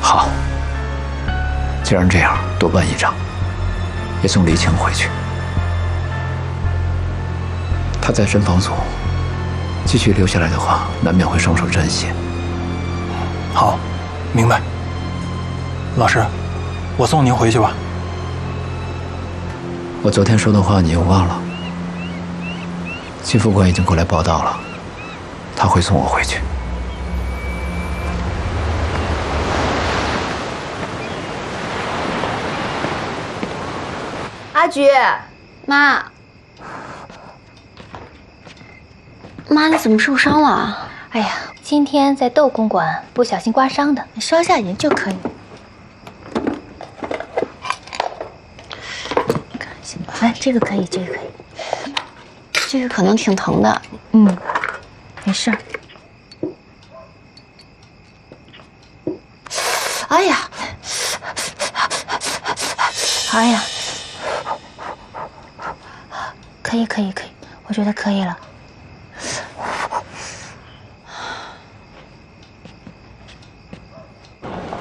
好，既然这样，多办一场，也送李强回去。他在侦防组继续留下来的话，难免会双手沾血。 好，明白。老师，我送您回去吧。 我昨天说的话你又忘了？金副官已经过来报道了，他会送我回去。 阿菊， 妈，妈，你怎么受伤了？ 哎呀，今天在窦公馆不小心刮伤的， 消下炎就可以。看行吧， 哎，这个可以，这个可以， 这个可能挺疼的。 嗯，没事儿。 哎呀， 哎呀，可以，我觉得可以了。